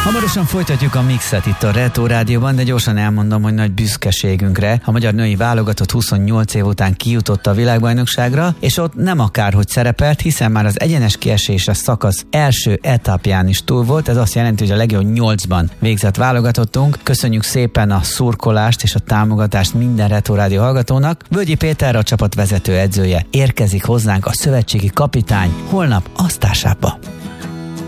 Hamarosan folytatjuk a mixet itt a Retro Rádióban, de gyorsan elmondom, hogy nagy büszkeségünkre a magyar női válogatott 28 év után kijutott a világbajnokságra, és ott nem akárhogy szerepelt, hiszen már az egyenes kieséses szakasz első etapján is túl volt. Ez azt jelenti, hogy a legjobb 8-ban végzett válogatottunk. Köszönjük szépen a szurkolást és a támogatást minden Retro Rádió hallgatónak. Völgyi Péter, a csapat vezető edzője, érkezik hozzánk a szövetségi kapitány holnap Asztásába.